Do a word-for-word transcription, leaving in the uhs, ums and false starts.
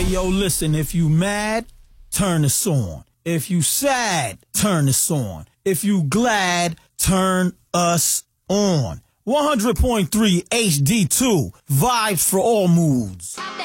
Hey, yo, listen, if you mad, turn this on. If you sad, turn this on. If you glad, turn us on. one hundred point three H D two, vibes for all moods.